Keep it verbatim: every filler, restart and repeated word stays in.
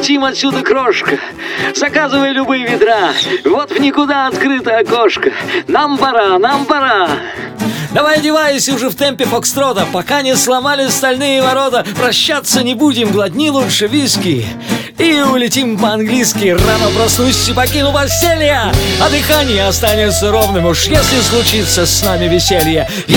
улетим отсюда, крошка. Заказывай любые ведра. Вот в никуда открыто окошко. Нам пора, нам пора. Давай одевайся уже в темпе фокстрота, пока не сломали стальные ворота. Прощаться не будем, глотни лучше виски и улетим по-английски. Рано проснусь и покину постелья, а дыхание останется ровным. Уж если случится с нами веселье, я